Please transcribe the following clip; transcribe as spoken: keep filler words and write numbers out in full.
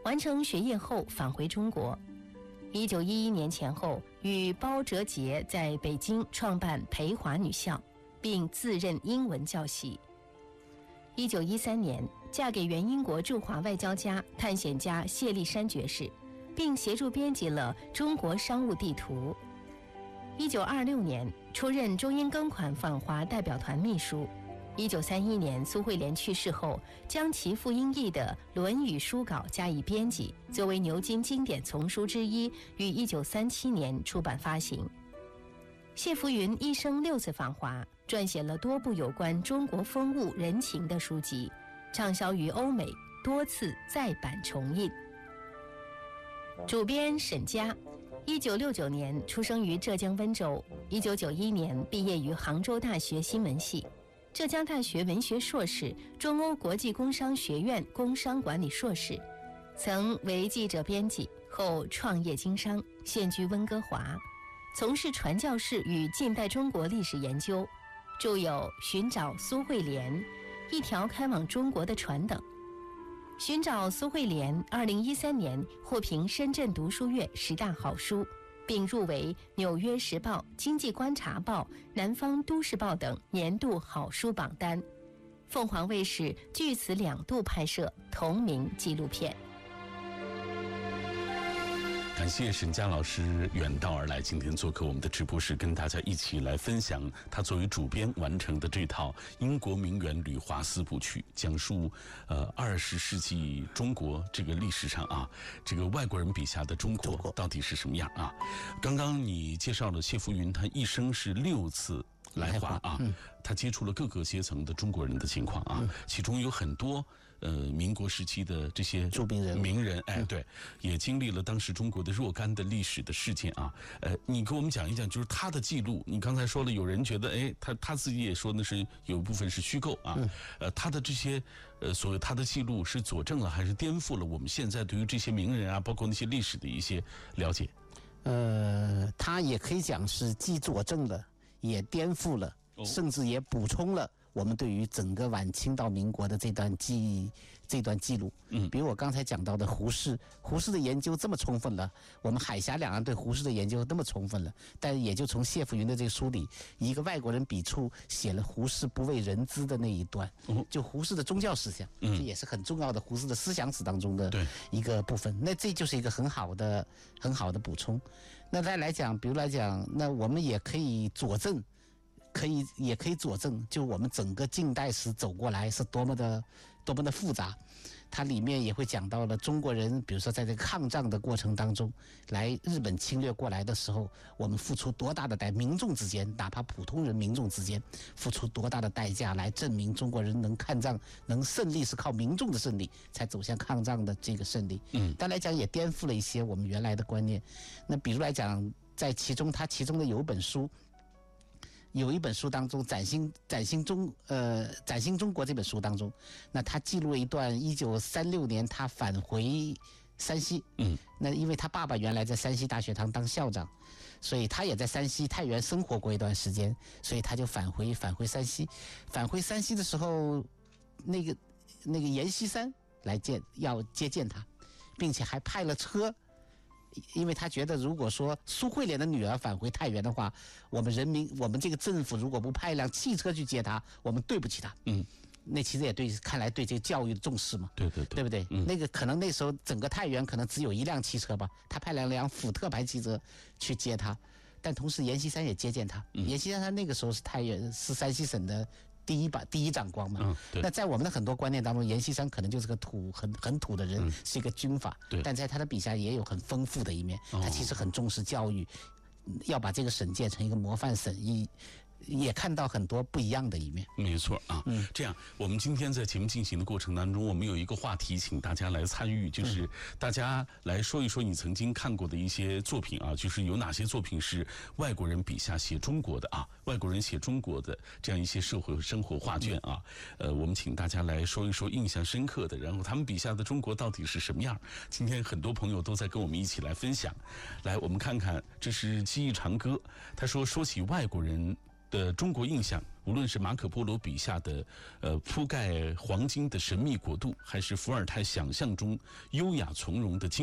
完成学业后返回中国。一九一一年前后，与包哲杰在北京创办培华女校，并自任英文教习。一九一三年，嫁给原英国驻华外交家、探险家谢立山爵士，并协助编辑了《中国商务地图》。一九二六年，出任中英庚款访华代表团秘书。一九三一年，苏慧莲去世后，将其傅英义的《论语》书稿加以编辑，作为牛津经典丛书之一，于一九三七年出版发行。谢福云一生六次访华，撰写了多部有关中国风物人情的书籍，畅销于欧美，多次再版重印。主编沈佳，一九六九年出生于浙江温州，一九九一年毕业于杭州大学新闻系，浙江大学文学硕士，中欧国际工商学院工商管理硕士，曾为记者编辑，后创业经商，现居温哥华，从事传教士与近代中国历史研究，著有《寻找苏慧莲》《一条开往中国的船》等。《寻找苏慧莲》二零一三年获评深圳读书月十大好书，并入围《纽约时报》《经济观察报》《南方都市报》等年度好书榜单。凤凰卫视据此两度拍摄同名纪录片。 感谢沈佳老师远道而来，今天做客我们的直播室，跟大家一起来分享他作为主编完成的这套英国名媛旅华四部曲，讲述呃二十世纪中国这个历史上啊，这个外国人笔下的中国到底是什么样啊？刚刚你介绍了谢福云，他一生是六次来华啊，嗯、他接触了各个阶层的中国人的情况啊，嗯、其中有很多呃民国时期的这些著名人名人，哎，对，也经历了当时中国的若干的历史的事件啊。呃，你给我们讲一讲，就是他的记录。你刚才说了，有人觉得，哎，他他自己也说那是有一部分是虚构啊。嗯、呃，他的这些呃所谓他的记录是佐证了还是颠覆了我们现在对于这些名人啊，包括那些历史的一些了解？ 呃，他也可以讲是既佐证了，也颠覆了，甚至也补充了我们对于整个晚清到民国的这段记这段记录。嗯，比如我刚才讲到的胡适，胡适的研究这么充分了，我们海峡两岸对胡适的研究那么充分了，但也就从谢福云的这个书里，一个外国人笔触写了胡适不为人知的那一段，嗯、就胡适的宗教思想，嗯、这也是很重要的胡适的思想史当中的一个部分。那这就是一个很好的很好的补充。那再来讲，比如来讲，那我们也可以佐证。可以，也可以佐证，就我们整个近代史走过来是多么的、多么的复杂。它里面也会讲到了中国人，比如说在这个抗战的过程当中，来日本侵略过来的时候，我们付出多大的代，民众之间，哪怕普通人民众之间，付出多大的代价来证明中国人能抗战、能胜利是靠民众的胜利才走向抗战的这个胜利。嗯，但来讲也颠覆了一些我们原来的观念。那比如来讲，在其中，它其中的有本书。有一本书当中，崭新崭新中呃崭新中国这本书当中，那他记录了一段一九三六年他返回山西，嗯，那因为他爸爸原来在山西大学堂当校长，所以他也在山西太原生活过一段时间，所以他就返回返回山西，返回山西的时候，那个那个阎锡山来见要接见他，并且还派了车。因为他觉得，如果说苏慧莲的女儿返回太原的话，我们人民，我们这个政府如果不派一辆汽车去接她，我们对不起她。嗯，那其实也对，看来对这个教育的重视嘛。对对对，对不对？嗯，那个可能那时候整个太原可能只有一辆汽车吧，他派了辆福特牌汽车去接她，但同时阎锡山也接见她。嗯、阎锡山他那个时候是太原是山西省的。第一把第一长官嘛，嗯、那在我们的很多观念当中，阎锡山可能就是个土很很土的人，嗯、是一个军阀，但在他的笔下也有很丰富的一面。哦、他其实很重视教育，要把这个省建成一个模范省，一也看到很多不一样的一面。 没错啊，嗯，这样我们今天在节目进行的过程当中，我们有一个话题，请大家来参与，就是大家来说一说你曾经看过的一些作品啊，就是有哪些作品是外国人笔下写中国的啊，外国人写中国的这样一些社会生活画卷啊，呃，我们请大家来说一说印象深刻的，然后他们笔下的中国到底是什么样？今天很多朋友都在跟我们一起来分享。来，我们看看，这是记忆长歌，他说说起外国人的中国印象，无论是马可波罗笔下的呃铺盖黄金的神秘国度，还是伏尔泰想象中优雅从容的精